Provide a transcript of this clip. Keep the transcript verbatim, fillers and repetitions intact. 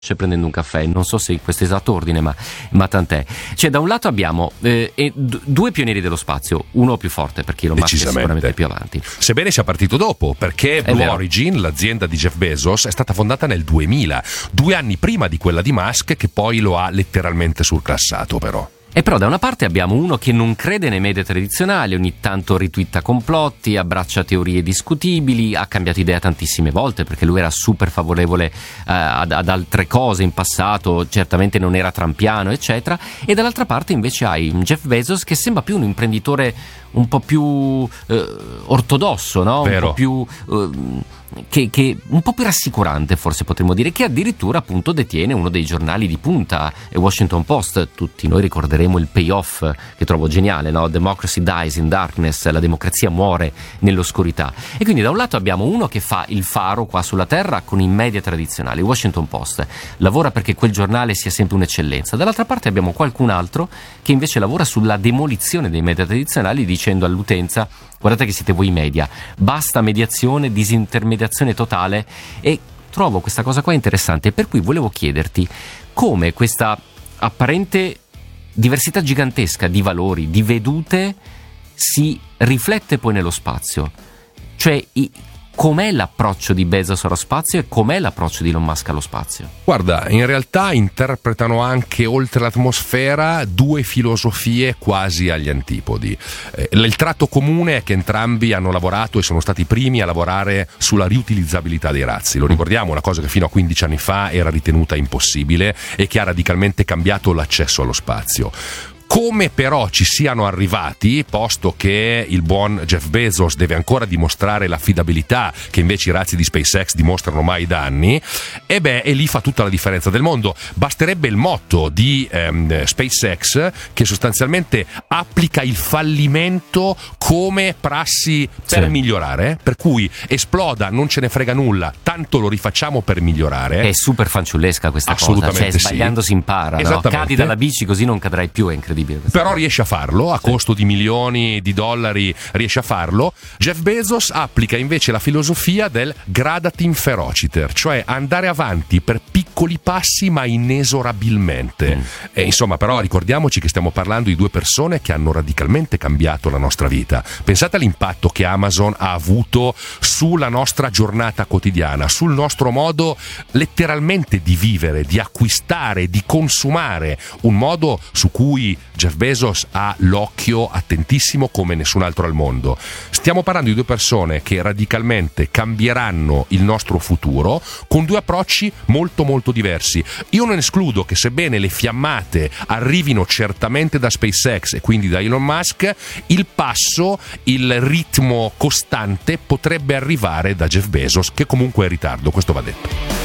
prendendo un caffè, non so se in questo esatto ordine, ma, ma tant'è. Cioè, da un lato abbiamo eh, e d- due pionieri dello spazio, uno più forte perché Elon Musk è sicuramente più avanti, sebbene sia partito dopo, perché Blue Origin, l'azienda di Jeff Bezos, è stata fondata nel duemila, due anni prima di quella di Musk, che poi lo ha letteralmente surclassato. Però E però da una parte abbiamo uno che non crede nei media tradizionali, ogni tanto ritwitta complotti, abbraccia teorie discutibili, ha cambiato idea tantissime volte perché lui era super favorevole eh, ad, ad altre cose in passato, certamente non era trampiano eccetera, e dall'altra parte invece hai un Jeff Bezos che sembra più un imprenditore un po' più eh, ortodosso, no? Vero. Un po' più eh, Che, che un po' più rassicurante, forse potremmo dire, che addirittura appunto detiene uno dei giornali di punta, il Washington Post. Tutti noi ricorderemo il payoff che trovo geniale, no? Democracy dies in darkness, la democrazia muore nell'oscurità. E quindi da un lato abbiamo uno che fa il faro qua sulla terra con i media tradizionali, il Washington Post, lavora perché quel giornale sia sempre un'eccellenza. Dall'altra parte abbiamo qualcun altro che invece lavora sulla demolizione dei media tradizionali, dicendo all'utenza: guardate che siete voi i media, basta mediazione, disintermediazione totale. E trovo questa cosa qua interessante, per cui volevo chiederti come questa apparente diversità gigantesca di valori, di vedute, si riflette poi nello spazio. Cioè, i, com'è l'approccio di Bezos allo spazio e com'è l'approccio di Elon Musk allo spazio? Guarda, in realtà interpretano anche, oltre l'atmosfera, due filosofie quasi agli antipodi. Eh, il tratto comune è che entrambi hanno lavorato e sono stati i primi a lavorare sulla riutilizzabilità dei razzi. Lo ricordiamo, una cosa che fino a quindici anni fa era ritenuta impossibile e che ha radicalmente cambiato l'accesso allo spazio. Come però ci siano arrivati, posto che il buon Jeff Bezos deve ancora dimostrare l'affidabilità che invece i razzi di SpaceX dimostrano ormai da anni, e beh, e lì fa tutta la differenza del mondo. Basterebbe il motto di ehm, SpaceX, che sostanzialmente applica il fallimento come prassi per sì. migliorare, per cui esploda, non ce ne frega nulla, tanto lo rifacciamo per migliorare. È super fanciullesca questa cosa, cioè sbagliando sì. si impara, no? Cadi dalla bici così non cadrai più, è incredibile. Però cosa. riesce a farlo, a sì. costo di milioni di dollari riesce a farlo. Jeff Bezos applica invece la filosofia del gradatim ferociter, cioè andare avanti per piccoli passi ma inesorabilmente. Mm. E insomma, però ricordiamoci che stiamo parlando di due persone che hanno radicalmente cambiato la nostra vita. Pensate all'impatto che Amazon ha avuto sulla nostra giornata quotidiana, sul nostro modo letteralmente di vivere, di acquistare, di consumare, un modo su cui Jeff Bezos ha l'occhio attentissimo come nessun altro al mondo. Stiamo parlando di due persone che radicalmente cambieranno il nostro futuro con due approcci molto molto diversi. Io non escludo che, sebbene le fiammate arrivino certamente da SpaceX e quindi da Elon Musk, il passo, il ritmo costante potrebbe arrivare da Jeff Bezos, che comunque è in ritardo, questo va detto.